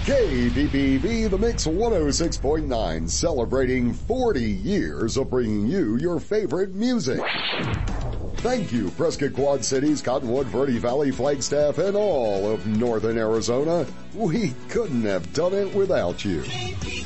KBBB, The Mix 106.9, celebrating 40 years of bringing you your favorite music. Thank you, Prescott Quad Cities, Cottonwood, Verde Valley, Flagstaff, and all of northern Arizona. We couldn't have done it without you.